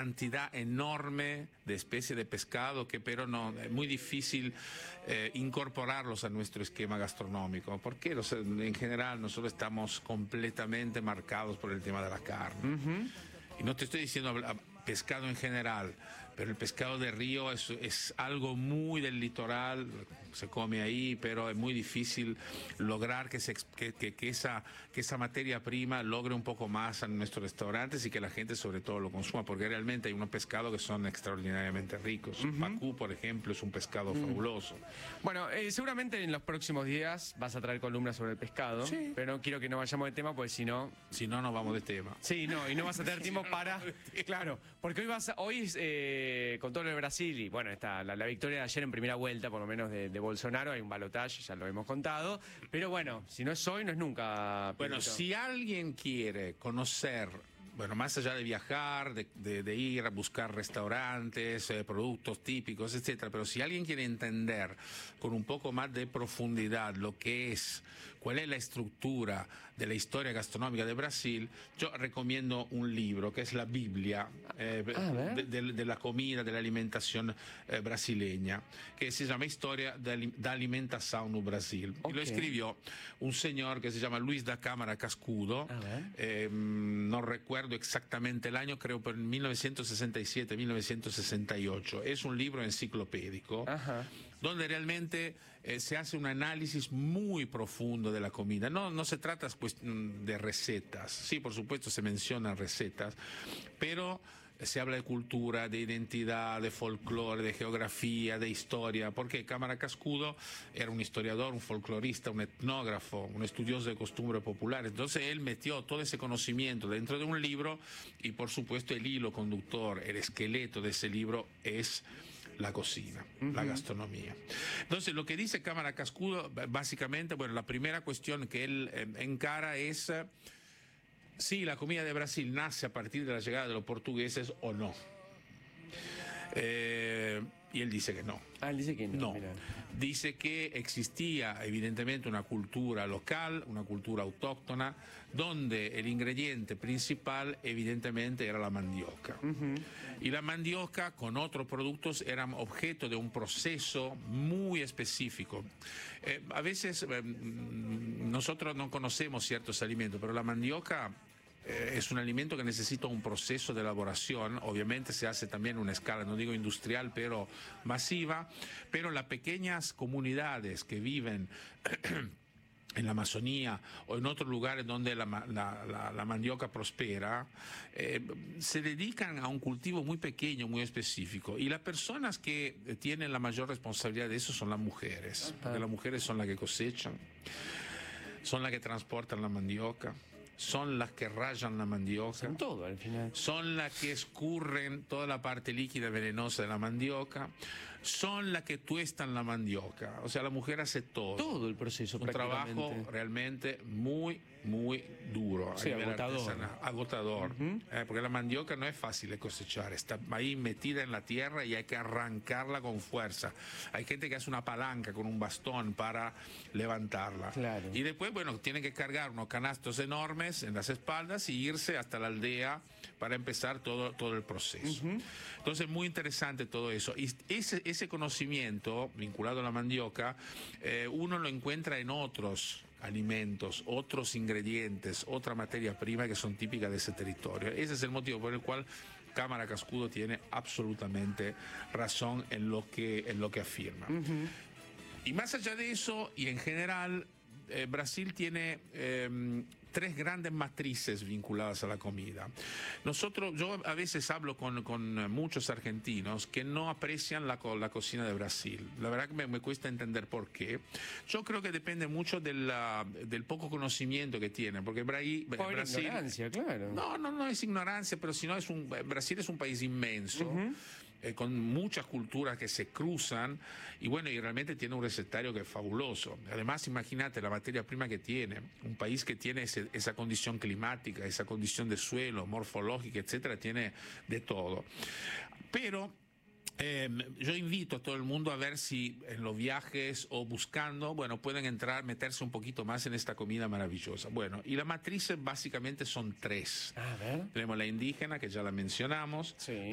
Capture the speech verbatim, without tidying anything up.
cantidad enorme de especies de pescado que pero no, es muy difícil eh, incorporarlos a nuestro esquema gastronómico, porque los, en general nosotros estamos completamente marcados por el tema de la carne. Uh-huh. Y no te estoy diciendo pescado en general, pero el pescado de río es, es algo muy del litoral, se come ahí, pero es muy difícil lograr que, se, que, que, que, esa, que esa materia prima logre un poco más en nuestros restaurantes y que la gente sobre todo lo consuma, porque realmente hay unos pescados que son extraordinariamente ricos. Uh-huh. Pacú, por ejemplo, es un pescado uh-huh. fabuloso. Bueno, eh, seguramente en los próximos días vas a traer columnas sobre el pescado, sí. pero no quiero que no vayamos de tema, porque si no... Si no, no vamos de tema. Sí, no, y no vas a tener tiempo para... Claro, porque hoy vas a, hoy eh, con todo lo de Brasil y bueno, está la, la victoria de ayer en primera vuelta, por lo menos de, de Bolsonaro, hay un balotaje, ya lo hemos contado, pero bueno, si no es hoy, no es nunca. Bueno, Pedrito. Si alguien quiere conocer, bueno, más allá de viajar, de, de, de ir a buscar restaurantes, eh, productos típicos, etcétera, pero si alguien quiere entender con un poco más de profundidad lo que es, cuál es la estructura de la historia gastronómica de Brasil, yo recomiendo un libro que es la Biblia eh, de, de, de la comida, de la alimentación eh, brasileña, que se llama Historia da Alimentação no Brasil. Okay. Y lo escribió un señor que se llama Luis da Câmara Cascudo, eh, no recuerdo exactamente el año, creo por mil novecientos sesenta y siete, mil novecientos sesenta y ocho. Es un libro enciclopédico. Ajá. Donde realmente eh, se hace un análisis muy profundo de la comida. No, no se trata pues, de recetas, sí, por supuesto se mencionan recetas, pero se habla de cultura, de identidad, de folclore, de geografía, de historia, porque Câmara Cascudo era un historiador, un folclorista, un etnógrafo, un estudioso de costumbres populares. Entonces él metió todo ese conocimiento dentro de un libro y por supuesto el hilo conductor, el esqueleto de ese libro es la cocina, uh-huh. la gastronomía. Entonces lo que dice Câmara Cascudo, básicamente, bueno, la primera cuestión que él eh, encara es... Eh, si la comida de Brasil nace a partir de la llegada de los portugueses o no. Eh, y él dice que no. Ah, él dice que no. No. Mira. Dice que existía evidentemente una cultura local, una cultura autóctona, donde el ingrediente principal evidentemente era la mandioca. Uh-huh. Y la mandioca con otros productos eran objeto de un proceso muy específico. Eh, a veces eh, nosotros no conocemos ciertos alimentos, pero la mandioca es un alimento que necesita un proceso de elaboración, obviamente se hace también en una escala, no digo industrial, pero masiva, pero las pequeñas comunidades que viven en la Amazonía o en otros lugares donde la, la, la, la mandioca prospera, eh, se dedican a un cultivo muy pequeño, muy específico. Y las personas que tienen la mayor responsabilidad de eso son las mujeres, uh-huh. porque las mujeres son las que cosechan, son las que transportan la mandioca, son las que rayan la mandioca. Son todo al final. Son las que escurren toda la parte líquida venenosa de la mandioca. Son las que tuestan la mandioca. O sea, la mujer hace todo. Todo el proceso. Un trabajo realmente muy, muy duro. Sí, agotador. Agotador. Uh-huh. eh, porque la mandioca no es fácil de cosechar. Está ahí metida en la tierra y hay que arrancarla con fuerza. Hay gente que hace una palanca con un bastón para levantarla. Claro. Y después, bueno, tienen que cargar unos canastos enormes en las espaldas y irse hasta la aldea para empezar todo, todo el proceso. Uh-huh. Entonces, muy interesante todo eso. Y ese, ese conocimiento vinculado a la mandioca, eh, uno lo encuentra en otros alimentos, otros ingredientes, otra materia prima que son típicas de ese territorio. Ese es el motivo por el cual Câmara Cascudo tiene absolutamente razón en lo que, en lo que afirma. Uh-huh. Y más allá de eso, y en general, eh, Brasil tiene eh, tres grandes matrices vinculadas a la comida. Nosotros, yo a veces hablo con, con muchos argentinos que no aprecian la, la cocina de Brasil. La verdad que me, me cuesta entender por qué. Yo creo que depende mucho de la, del poco conocimiento que tienen, porque Brasil... Por Brasil, ignorancia, claro. No, no, no es ignorancia, pero si no es un... Brasil es un país inmenso. Uh-huh. Eh, con muchas culturas que se cruzan y bueno, y realmente tiene un recetario que es fabuloso. Además, imagínate la materia prima que tiene, un país que tiene ese, esa condición climática, esa condición de suelo, morfológica, etcétera, tiene de todo. Pero Eh, yo invito a todo el mundo a ver si en los viajes o buscando, bueno, pueden entrar, meterse un poquito más en esta comida maravillosa. Bueno, y las matrices básicamente son tres. A ver. Tenemos la indígena, que ya la mencionamos. Sí.